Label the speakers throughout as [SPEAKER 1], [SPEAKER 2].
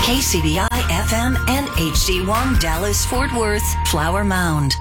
[SPEAKER 1] KCBI FM and HD1 Dallas Fort Worth Flower Mound.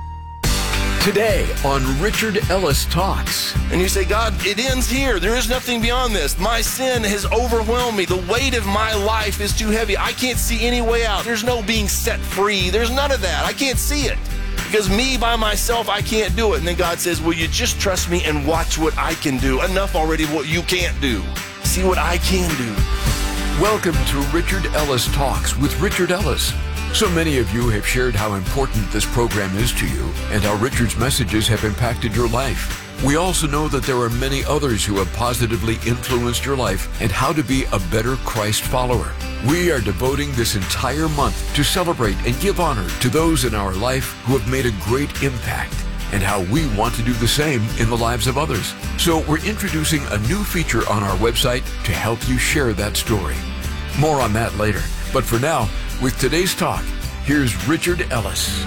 [SPEAKER 2] Today on Richard Ellis Talks.
[SPEAKER 3] And you say, God, it ends here. There is nothing beyond this. My sin has overwhelmed me. The weight of my life is too heavy. I can't see any way out. There's no being set free. There's none of that. I can't see it. Because me by myself, I can't do it. And then God says, will you just trust me and watch what I can do? Enough already of what you can't do. See what I can do.
[SPEAKER 2] Welcome to Richard Ellis Talks with Richard Ellis. So many of you have shared how important this program is to you and how Richard's messages have impacted your life. We also know that there are many others who have positively influenced your life and how to be a better Christ follower. We are devoting this entire month to celebrate and give honor to those in our life who have made a great impact and how we want to do the same in the lives of others. So we're introducing a new feature on our website to help you share that story. More on that later. But for now, with today's talk, here's Richard Ellis.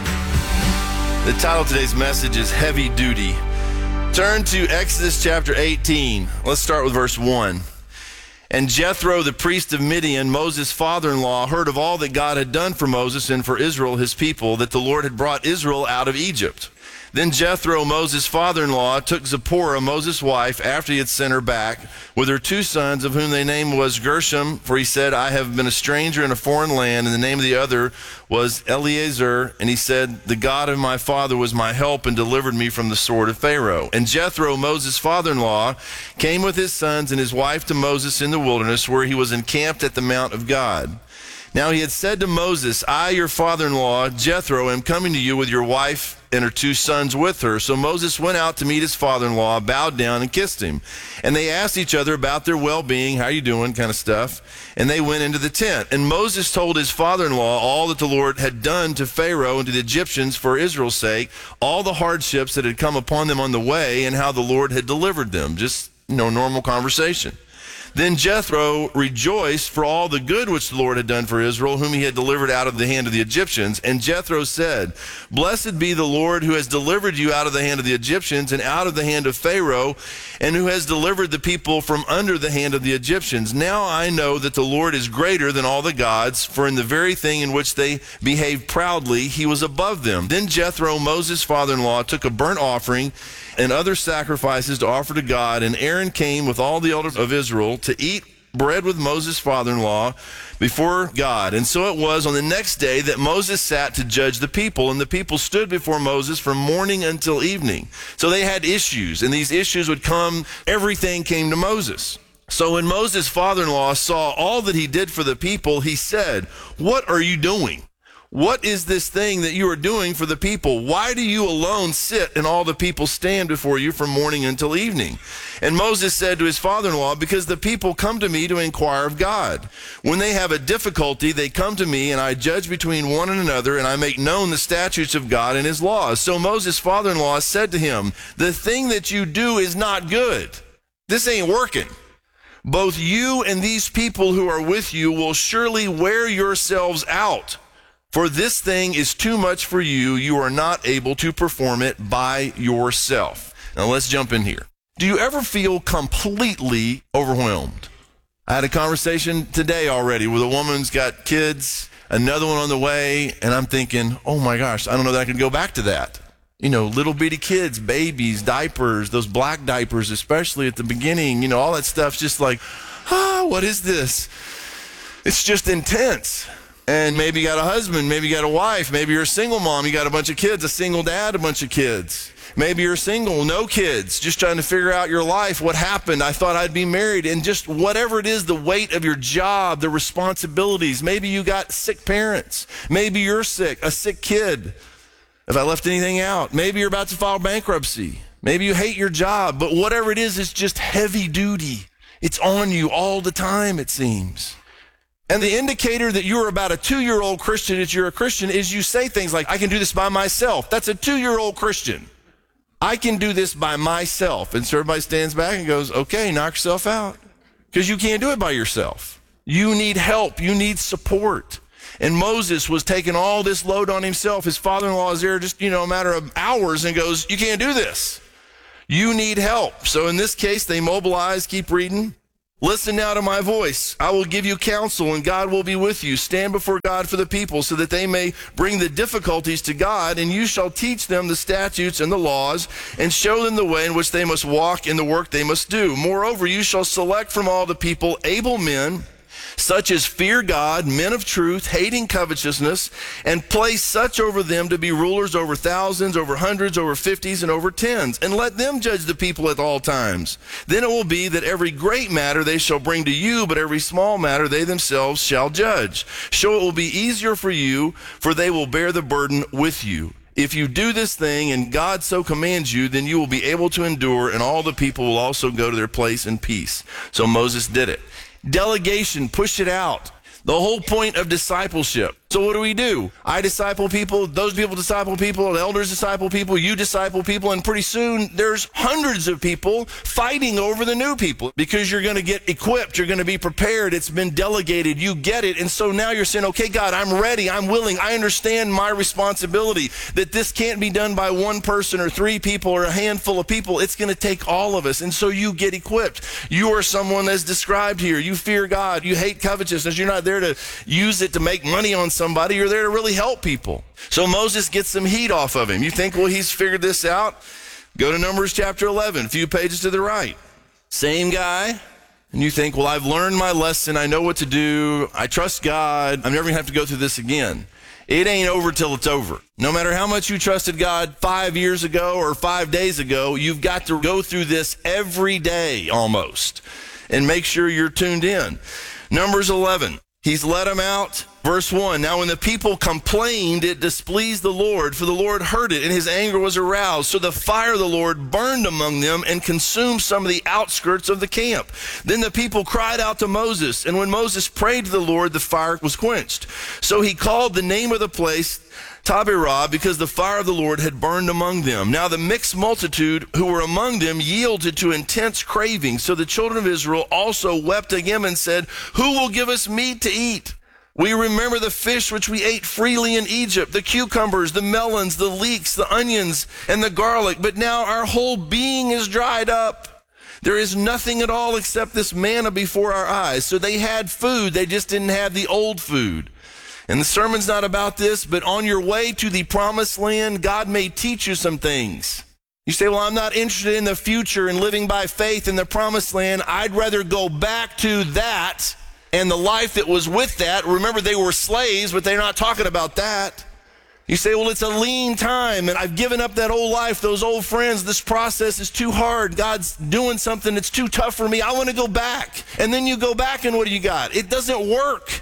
[SPEAKER 3] The title of today's message is Heavy Duty. Turn to Exodus chapter 18. Let's start with verse 1. And Jethro, the priest of Midian, Moses' father-in-law, heard of all that God had done for Moses and for Israel, his people, that the Lord had brought Israel out of Egypt. Then Jethro, Moses' father-in-law, took Zipporah, Moses' wife, after he had sent her back, with her 2 sons, of whom the name was Gershom, for he said, I have been a stranger in a foreign land, and the name of the other was Eleazar, and he said, the God of my father was my help and delivered me from the sword of Pharaoh. And Jethro, Moses' father-in-law, came with his sons and his wife to Moses in the wilderness, where he was encamped at the mount of God. Now he had said to Moses, I, your father-in-law, Jethro, am coming to you with your wife and her 2 sons with her. So Moses went out to meet his father-in-law, bowed down and kissed him. And they asked each other about their well-being, how you doing, kind of stuff. And they went into the tent. And Moses told his father-in-law all that the Lord had done to Pharaoh and to the Egyptians for Israel's sake, all the hardships that had come upon them on the way, and how the Lord had delivered them. Just, normal conversation. Then Jethro rejoiced for all the good which the Lord had done for Israel, whom he had delivered out of the hand of the Egyptians. And Jethro said, Blessed be the Lord who has delivered you out of the hand of the Egyptians and out of the hand of Pharaoh, and who has delivered the people from under the hand of the Egyptians. Now I know that the Lord is greater than all the gods, for in the very thing in which they behaved proudly, he was above them. Then Jethro, Moses' father-in-law, took a burnt offering and other sacrifices to offer to God, and Aaron came with all the elders of Israel to eat bread with Moses' father-in-law before God. And so it was on the next day that Moses sat to judge the people, and the people stood before Moses from morning until evening. So they had issues, and these issues would come, everything came to Moses. So when Moses' father-in-law saw all that he did for the people, he said, What are you doing? What is this thing that you are doing for the people? Why do you alone sit and all the people stand before you from morning until evening? And Moses said to his father-in-law, Because the people come to me to inquire of God. When they have a difficulty, they come to me, and I judge between one and another, and I make known the statutes of God and his laws. So Moses' father-in-law said to him, The thing that you do is not good. This ain't working. Both you and these people who are with you will surely wear yourselves out. For this thing is too much for you. You are not able to perform it by yourself. Now let's jump in here. Do you ever feel completely overwhelmed? I had a conversation today already with a woman who's got kids, another one on the way, and I'm thinking, oh my gosh, I don't know that I can go back to that. Little bitty kids, babies, diapers, those black diapers, especially at the beginning, all that stuff's just like, what is this? It's just intense. And maybe you got a husband, maybe you got a wife, maybe you're a single mom, you got a bunch of kids, a single dad, a bunch of kids. Maybe you're single, no kids, just trying to figure out your life. What happened? I thought I'd be married. And just whatever it is, the weight of your job, the responsibilities. Maybe you got sick parents. Maybe you're sick, a sick kid. If I left anything out, maybe you're about to file bankruptcy. Maybe you hate your job, but whatever it is, it's just heavy duty. It's on you all the time, it seems. And the indicator that you're about a 2-year-old Christian, that you're a Christian, is you say things like, I can do this by myself. That's a 2-year-old Christian. I can do this by myself. And so everybody stands back and goes, okay, knock yourself out. Because you can't do it by yourself. You need help. You need support. And Moses was taking all this load on himself. His father-in-law is there just, a matter of hours and goes, you can't do this. You need help. So in this case, they mobilize, keep reading. Listen now to my voice. I will give you counsel, and God will be with you. Stand before God for the people, so that they may bring the difficulties to God, and you shall teach them the statutes and the laws, and show them the way in which they must walk in the work they must do. Moreover, you shall select from all the people able men, such as fear God, men of truth, hating covetousness, and place such over them to be rulers over thousands, over hundreds, over fifties, and over tens. And let them judge the people at all times. Then it will be that every great matter they shall bring to you, but every small matter they themselves shall judge. So it will be easier for you, for they will bear the burden with you. If you do this thing, and God so commands you, then you will be able to endure, and all the people will also go to their place in peace. So Moses did it. Delegation, push it out. The whole point of discipleship. So what do? I disciple people, those people disciple people, the elders disciple people, you disciple people, and pretty soon there's hundreds of people fighting over the new people because you're going to get equipped, you're going to be prepared, it's been delegated, you get it, and so now you're saying, okay, God, I'm ready, I'm willing, I understand my responsibility, that this can't be done by one person or three people or a handful of people, it's going to take all of us, and so you get equipped. You are someone that's described here, you fear God, you hate covetousness, you're not there to use it to make money on somebody, you're there to really help people. So Moses gets some heat off of him. You think, well, he's figured this out? Go to Numbers chapter 11, a few pages to the right. Same guy. And you think, well, I've learned my lesson. I know what to do. I trust God. I'm never going to have to go through this again. It ain't over till it's over. No matter how much you trusted God 5 years ago or 5 days ago, you've got to go through this every day almost and make sure you're tuned in. Numbers 11. He's let them out. Verse 1, now when the people complained, it displeased the Lord, for the Lord heard it, and his anger was aroused. So the fire of the Lord burned among them and consumed some of the outskirts of the camp. Then the people cried out to Moses, and when Moses prayed to the Lord, the fire was quenched. So he called the name of the place Taberah, because the fire of the Lord had burned among them. Now the mixed multitude who were among them yielded to intense craving. So the children of Israel also wept again and said, who will give us meat to eat? We remember the fish which we ate freely in Egypt, the cucumbers, the melons, the leeks, the onions, and the garlic. But now our whole being is dried up. There is nothing at all except this manna before our eyes. So they had food, they just didn't have the old food. And the sermon's not about this, but on your way to the promised land, God may teach you some things. You say, well, I'm not interested in the future and living by faith in the promised land. I'd rather go back to that and the life that was with that. Remember, they were slaves, but they're not talking about that. You say, well, it's a lean time, and I've given up that old life, those old friends. This process is too hard. God's doing something that's too tough for me. I want to go back. And then you go back, and what do you got? It doesn't work.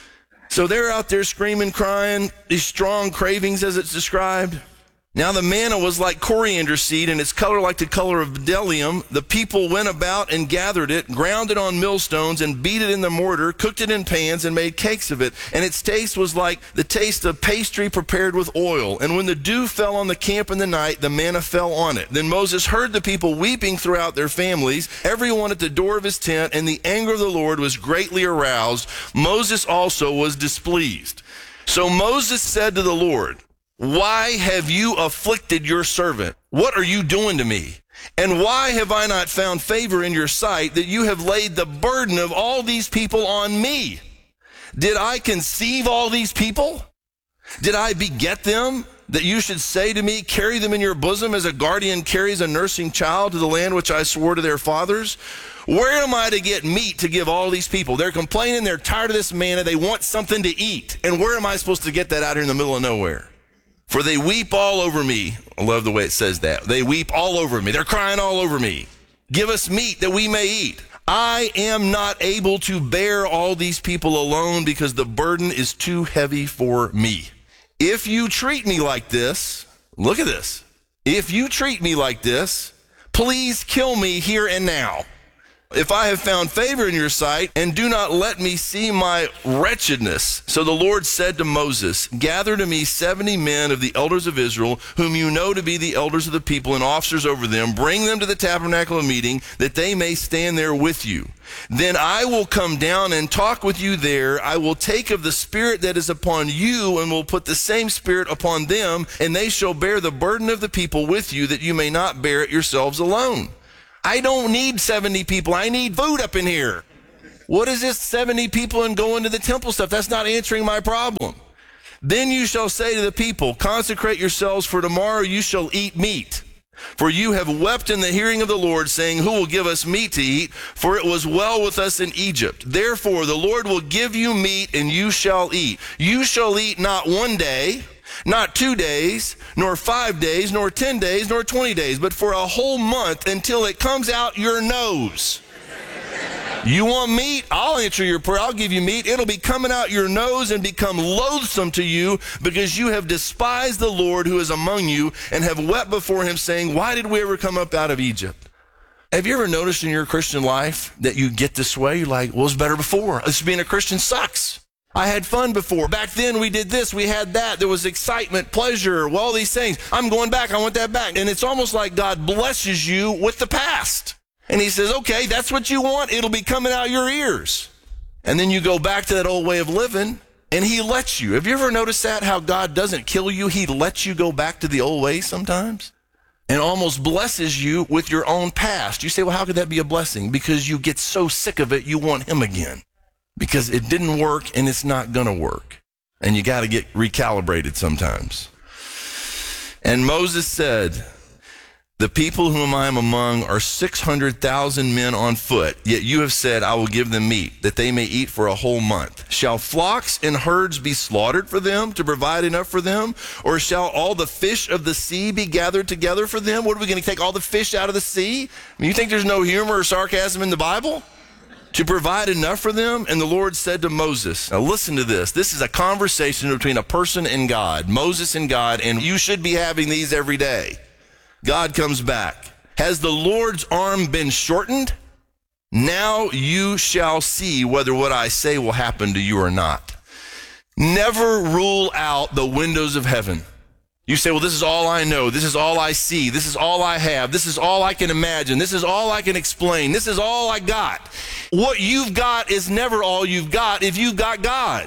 [SPEAKER 3] So they're out there screaming, crying, these strong cravings as it's described. Now the manna was like coriander seed, and its color like the color of bdellium. The people went about and gathered it, ground it on millstones, and beat it in the mortar, cooked it in pans, and made cakes of it. And its taste was like the taste of pastry prepared with oil. And when the dew fell on the camp in the night, the manna fell on it. Then Moses heard the people weeping throughout their families, everyone at the door of his tent, and the anger of the Lord was greatly aroused. Moses also was displeased. So Moses said to the Lord, why have you afflicted your servant? What are you doing to me? And why have I not found favor in your sight that you have laid the burden of all these people on me? Did I conceive all these people? Did I beget them that you should say to me, carry them in your bosom as a guardian carries a nursing child to the land which I swore to their fathers? Where am I to get meat to give all these people? They're complaining, they're tired of this manna, they want something to eat. And where am I supposed to get that out here in the middle of nowhere? For they weep all over me. I love the way it says that. They weep all over me. They're crying all over me. Give us meat that we may eat. I am not able to bear all these people alone because the burden is too heavy for me. If you treat me like this, look at this. If you treat me like this, please kill me here and now. If I have found favor in your sight, and do not let me see my wretchedness. So the Lord said to Moses, gather to me 70 men of the elders of Israel, whom you know to be the elders of the people and officers over them. Bring them to the tabernacle of meeting, that they may stand there with you. Then I will come down and talk with you there. I will take of the spirit that is upon you, and will put the same spirit upon them, and they shall bear the burden of the people with you, that you may not bear it yourselves alone. I don't need 70 people. I need food up in here. What is this 70 people and going to the temple stuff? That's not answering my problem. Then you shall say to the people, consecrate yourselves, for tomorrow you shall eat meat. For you have wept in the hearing of the Lord, saying, who will give us meat to eat? For it was well with us in Egypt. Therefore the Lord will give you meat, and you shall eat. You shall eat not 1 day, not 2 days, nor 5 days, nor 10 days, nor 20 days, but for a whole month, until it comes out your nose. You want meat? I'll answer your prayer. I'll give you meat. It'll be coming out your nose and become loathsome to you, because you have despised the Lord who is among you, and have wept before him, saying, why did we ever come up out of Egypt? Have you ever noticed in your Christian life that you get this way? You're like, well, it was better before. This being a Christian sucks. I had fun before. Back then we did this, we had that. There was excitement, pleasure, well, all these things. I'm going back. I want that back. And it's almost like God blesses you with the past. And he says, okay, that's what you want. It'll be coming out your ears. And then you go back to that old way of living, and he lets you. Have you ever noticed that, how God doesn't kill you? He lets you go back to the old ways sometimes, and almost blesses you with your own past. You say, well, how could that be a blessing? Because you get so sick of it, you want him again. Because it didn't work, and it's not going to work. And you got to get recalibrated sometimes. And Moses said, the people whom I am among are 600,000 men on foot, yet you have said, I will give them meat, that they may eat for a whole month. Shall flocks and herds be slaughtered for them, to provide enough for them? Or shall all the fish of the sea be gathered together for them? What, are we going to take all the fish out of the sea? I mean, you think there's no humor or sarcasm in the Bible? To provide enough for them? And the Lord said to Moses, now listen to this. This is a conversation between a person and God, Moses and God, and you should be having these every day. God comes back. Has the Lord's arm been shortened? Now you shall see whether what I say will happen to you or not. Never rule out the windows of heaven. You say, well, this is all I know. This is all I see. This is all I have. This is all I can imagine. This is all I can explain. This is all I got. What you've got is never all you've got if you've got God.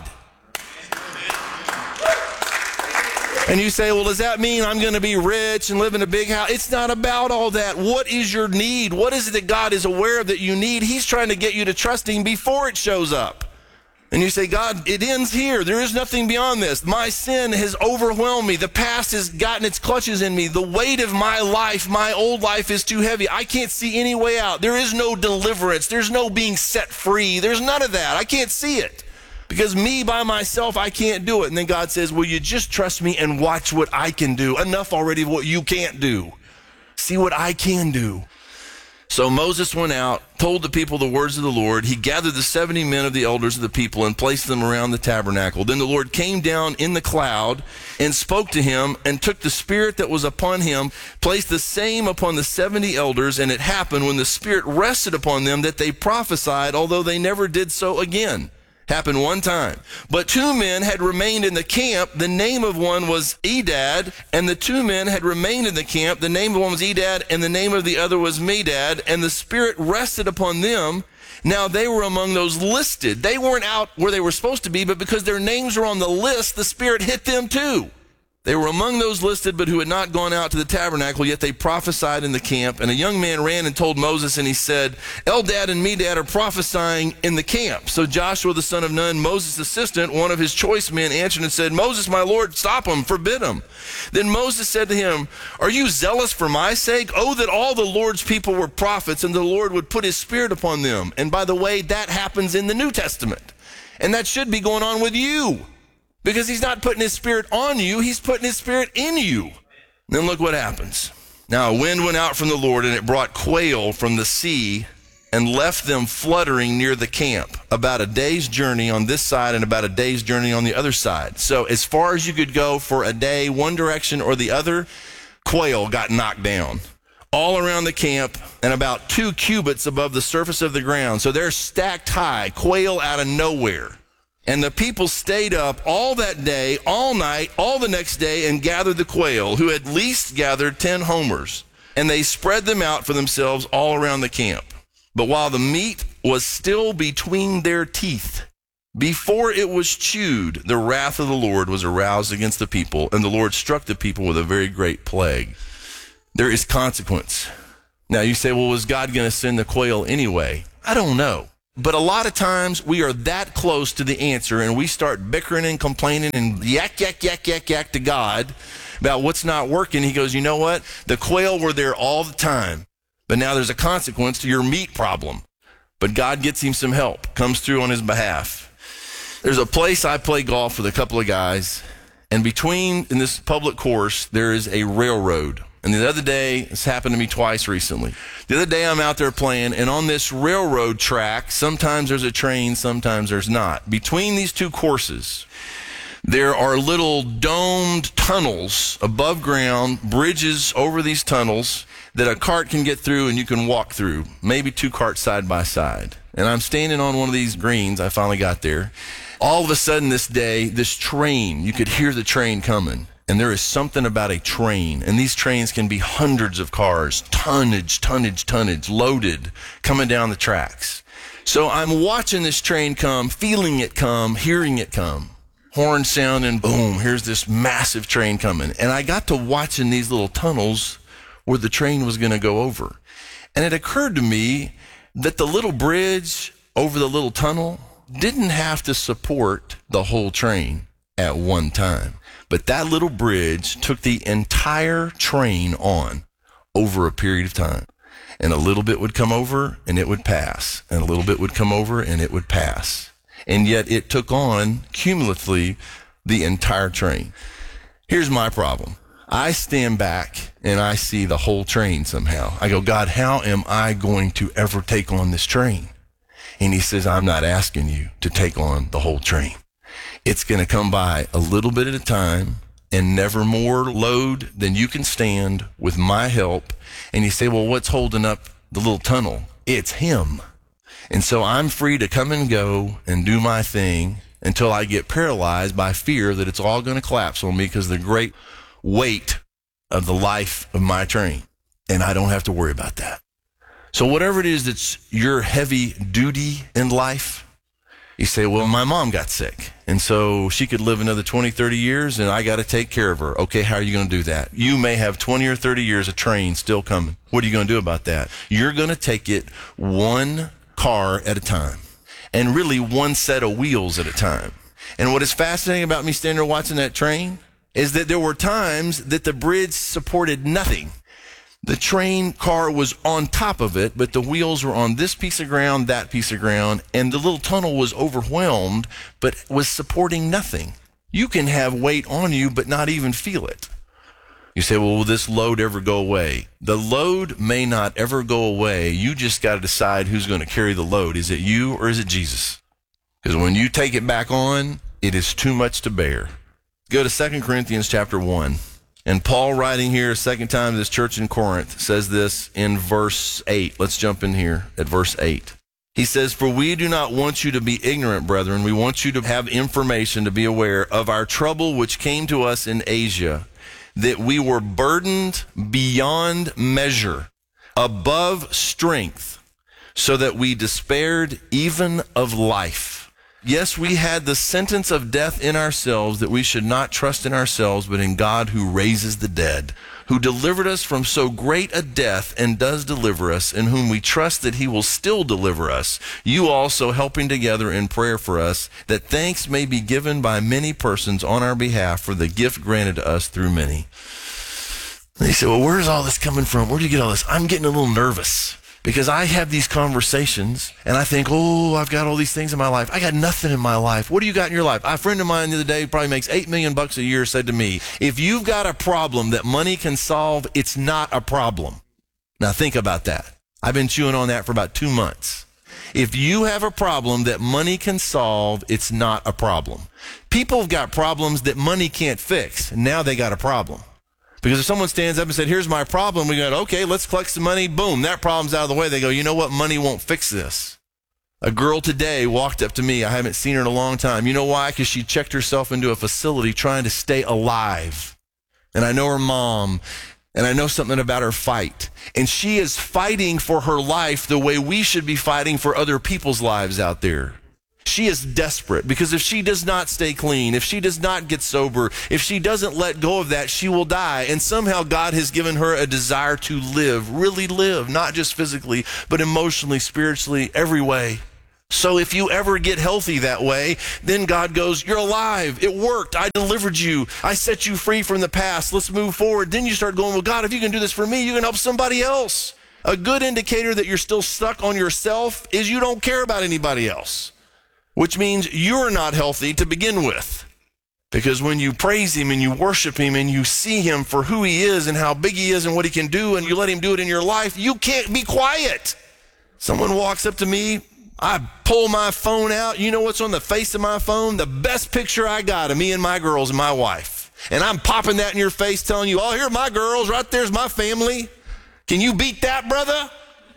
[SPEAKER 3] And you say, well, does that mean I'm going to be rich and live in a big house? It's not about all that. What is your need? What is it that God is aware of that you need? He's trying to get you to trust him before it shows up. And you say, God, it ends here. There is nothing beyond this. My sin has overwhelmed me. The past has gotten its clutches in me. The weight of my life, my old life, is too heavy. I can't see any way out. There is no deliverance. There's no being set free. There's none of that. I can't see it. Because me by myself, I can't do it. And then God says, will you just trust me and watch what I can do? Enough already of what you can't do. See what I can do. So Moses went out, told the people the words of the Lord. He gathered the 70 men of the elders of the people and placed them around the tabernacle. Then the Lord came down in the cloud and spoke to him, and took the spirit that was upon him, placed the same upon the 70 elders. And it happened when the spirit rested upon them that they prophesied, although they never did so again. Happened one time. But 2 men had remained in the camp. The name of one was Edad, and the 2 men had remained in the camp. The name of one was Edad, and the name of the other was Medad, and the Spirit rested upon them. Now they were among those listed. They weren't out where they were supposed to be, but because their names were on the list, the Spirit hit them too. They were among those listed, but who had not gone out to the tabernacle, yet they prophesied in the camp. And a young man ran and told Moses, and he said, Eldad and Medad are prophesying in the camp. So Joshua the son of Nun, Moses' assistant, one of his choice men, answered and said, Moses, my Lord, stop them, forbid them. Then Moses said to him, are you zealous for my sake? Oh, that all the Lord's people were prophets, and the Lord would put his spirit upon them. And by the way, that happens in the New Testament. And that should be going on with you. Because he's not putting his spirit on you, he's putting his spirit in you. Then look what happens. Now a wind went out from the Lord, and it brought quail from the sea and left them fluttering near the camp, about a day's journey on this side and about a day's journey on the other side. So as far as you could go for a day, one direction or the other, quail got knocked down. All around the camp and about 2 cubits above the surface of the ground. So they're stacked high, quail out of nowhere. And the people stayed up all that day, all night, all the next day, and gathered the quail, who had least gathered 10 homers. And they spread them out for themselves all around the camp. But while the meat was still between their teeth, before it was chewed, the wrath of the Lord was aroused against the people, and the Lord struck the people with a very great plague. There is consequence. Now you say, well, was God going to send the quail anyway? I don't know. But a lot of times we are that close to the answer and we start bickering and complaining and yak to God about what's not working. He goes, you know what? The quail were there all the time, but now there's a consequence to your meat problem. But God gets him some help, comes through on his behalf. There's a place I play golf with a couple of guys, and in this public course, there is a railroad. And the other day, it's happened to me twice recently. The other day I'm out there playing, and on this railroad track, sometimes there's a train, sometimes there's not. Between these two courses, there are little domed tunnels above ground, bridges over these tunnels that a cart can get through and you can walk through, maybe two carts side by side. And I'm standing on one of these greens. I finally got there. All of a sudden this day, this train, you could hear the train coming. And there is something about a train, and these trains can be hundreds of cars, tonnage, loaded, coming down the tracks. So I'm watching this train come, feeling it come, hearing it come. Horn sound, and boom, here's this massive train coming. And I got to watching these little tunnels where the train was going to go over. And it occurred to me that the little bridge over the little tunnel didn't have to support the whole train at one time. But that little bridge took the entire train on over a period of time. And a little bit would come over and it would pass. And a little bit would come over and it would pass. And yet it took on cumulatively the entire train. Here's my problem. I stand back and I see the whole train somehow. I go, God, how am I going to ever take on this train? And he says, I'm not asking you to take on the whole train. It's going to come by a little bit at a time and never more load than you can stand with my help. And you say, well, what's holding up the little tunnel? It's him. And so I'm free to come and go and do my thing until I get paralyzed by fear that it's all going to collapse on me because of the great weight of the life of my train. And I don't have to worry about that. So whatever it is that's your heavy duty in life, you say, well, my mom got sick, and so she could live another 20, 30 years, and I got to take care of her. Okay, how are you going to do that? You may have 20 or 30 years of train still coming. What are you going to do about that? You're going to take it one car at a time, and really one set of wheels at a time. And what is fascinating about me standing there watching that train is that there were times that the bridge supported nothing. The train car was on top of it, but the wheels were on this piece of ground, that piece of ground, and the little tunnel was overwhelmed, but was supporting nothing. You can have weight on you, but not even feel it. You say, well, will this load ever go away? The load may not ever go away. You just got to decide who's going to carry the load. Is it you or is it Jesus? Because when you take it back on, it is too much to bear. Go to 2 Corinthians chapter 1. And Paul, writing here a second time to this church in Corinth, says this in verse 8. Let's jump in here at verse 8. He says, for we do not want you to be ignorant, brethren. We want you to have information, to be aware of our trouble which came to us in Asia, that we were burdened beyond measure, above strength, so that we despaired even of life. Yes, we had the sentence of death in ourselves, that we should not trust in ourselves, but in God who raises the dead, who delivered us from so great a death and does deliver us, in whom we trust that he will still deliver us. You also helping together in prayer for us, that thanks may be given by many persons on our behalf for the gift granted to us through many. And he said, well, where's all this coming from? Where do you get all this? I'm getting a little nervous. Because I have these conversations and I think, oh, I've got all these things in my life. I got nothing in my life. What do you got in your life? A friend of mine the other day, probably makes $8 million a year, said to me, if you've got a problem that money can solve, it's not a problem. Now think about that. I've been chewing on that for about 2 months. If you have a problem that money can solve, it's not a problem. People have got problems that money can't fix. Now they got a problem. Because if someone stands up and said, here's my problem, we go, okay, let's collect some money. Boom, that problem's out of the way. They go, you know what? Money won't fix this. A girl today walked up to me. I haven't seen her in a long time. You know why? Because she checked herself into a facility trying to stay alive. And I know her mom, and I know something about her fight. And she is fighting for her life the way we should be fighting for other people's lives out there. She is desperate, because if she does not stay clean, if she does not get sober, if she doesn't let go of that, she will die. And somehow God has given her a desire to live, really live, not just physically, but emotionally, spiritually, every way. So if you ever get healthy that way, then God goes, you're alive. It worked. I delivered you. I set you free from the past. Let's move forward. Then you start going, well, God, if you can do this for me, you can help somebody else. A good indicator that you're still stuck on yourself is you don't care about anybody else, which means you're not healthy to begin with. Because when you praise him and you worship him and you see him for who he is and how big he is and what he can do, and you let him do it in your life, you can't be quiet. Someone walks up to me, I pull my phone out. You know what's on the face of my phone? The best picture I got of me and my girls and my wife. And I'm popping that in your face telling you, oh, here are my girls. Right there's my family. Can you beat that, brother?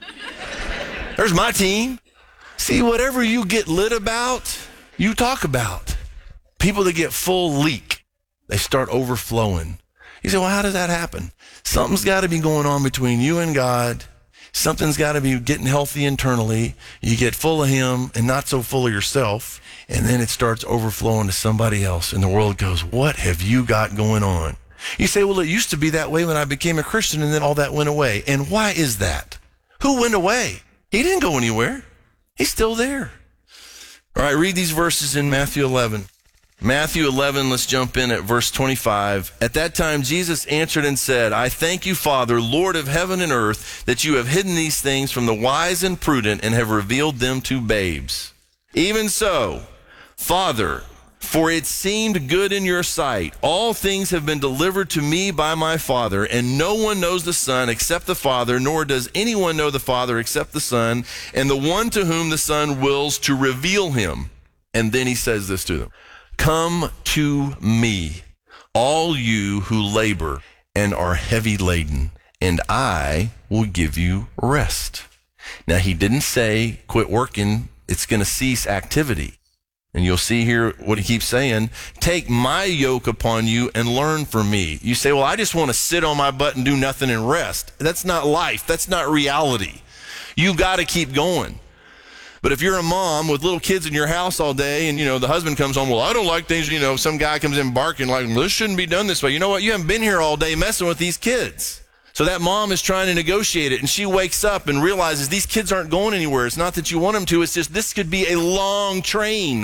[SPEAKER 3] There's my team. See, whatever you get lit about, you talk about. People that get full leak, they start overflowing. You say, well, how does that happen? Something's got to be going on between you and God. Something's got to be getting healthy internally. You get full of him and not so full of yourself, and then it starts overflowing to somebody else, and the world goes, what have you got going on? You say, well, it used to be that way when I became a Christian, and then all that went away. And why is that? Who went away? He didn't go anywhere. He's still there. All right, read these verses in Matthew 11. Matthew 11, let's jump in at verse 25. At that time, Jesus answered and said, I thank you, Father, Lord of heaven and earth, that you have hidden these things from the wise and prudent and have revealed them to babes. Even so, Father, for it seemed good in your sight. All things have been delivered to me by my Father, and no one knows the Son except the Father, nor does anyone know the Father except the Son, and the one to whom the Son wills to reveal him. And then he says this to them. Come to me, all you who labor and are heavy laden, and I will give you rest. Now, he didn't say, quit working, it's going to cease activity. And you'll see here what he keeps saying, take my yoke upon you and learn from me. You say, well, I just want to sit on my butt and do nothing and rest. That's not life. That's not reality. You got to keep going. But if you're a mom with little kids in your house all day and, the husband comes home, well, I don't like things, some guy comes in barking like, well, this shouldn't be done this way. You know what? You haven't been here all day messing with these kids. So that mom is trying to negotiate it, and she wakes up and realizes these kids aren't going anywhere. It's not that you want them to. It's just this could be a long training.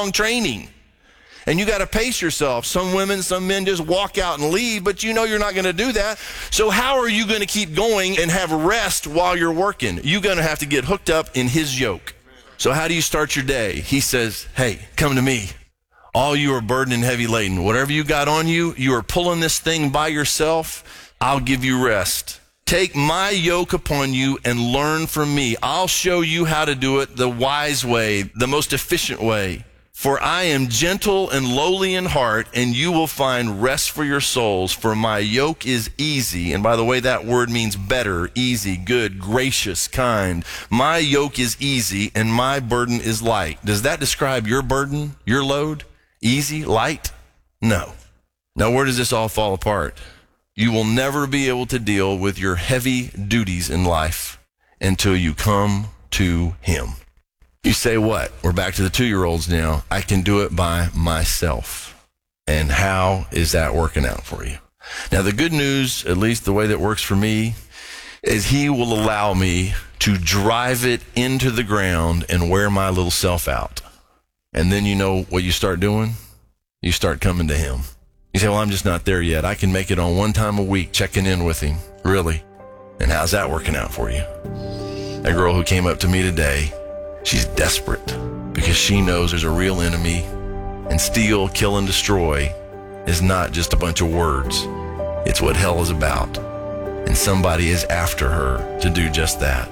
[SPEAKER 3] And you got to pace yourself. Some women, some men just walk out and leave, but you're not going to do that. So how are you going to keep going and have rest while you're working? You're going to have to get hooked up in his yoke. So how do you start your day? He says, hey, come to me. All you are burdened and heavy laden. Whatever you got on you, you are pulling this thing by yourself. I'll give you rest. Take my yoke upon you and learn from me. I'll show you how to do it the wise way, the most efficient way. For I am gentle and lowly in heart, and you will find rest for your souls. For my yoke is easy. And by the way, that word means better, easy, good, gracious, kind. My yoke is easy, and my burden is light. Does that describe your burden, your load? Easy, light? No. Now, where does this all fall apart? You will never be able to deal with your heavy duties in life until you come to him. You say what? We're back to the 2-year-olds now. I can do it by myself. And how is that working out for you? Now, the good news, at least the way that works for me, is he will allow me to drive it into the ground and wear my little self out. And then you know what you start doing? You start coming to him. You say, well, I'm just not there yet. I can make it on one time a week, checking in with him. Really? And how's that working out for you? That girl who came up to me today, she's desperate because she knows there's a real enemy, and steal, kill, and destroy is not just a bunch of words. It's what hell is about. And somebody is after her to do just that.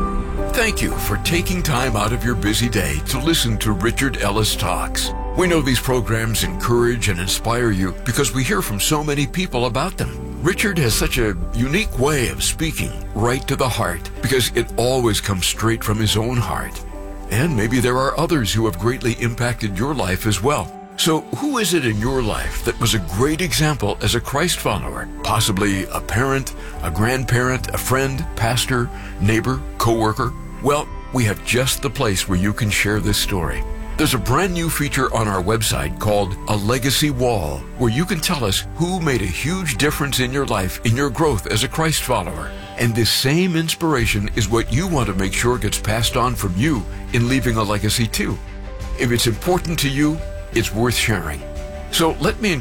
[SPEAKER 2] Thank you for taking time out of your busy day to listen to Richard Ellis Talks. We know these programs encourage and inspire you because we hear from so many people about them. Richard has such a unique way of speaking right to the heart because it always comes straight from his own heart. And maybe there are others who have greatly impacted your life as well. So who is it in your life that was a great example as a Christ follower? Possibly a parent, a grandparent, a friend, pastor, neighbor, coworker? Well, we have just the place where you can share this story. There's a brand new feature on our website called A Legacy Wall, where you can tell us who made a huge difference in your life, in your growth as a Christ follower. And this same inspiration is what you want to make sure gets passed on from you in leaving a legacy too. If it's important to you, it's worth sharing. So let me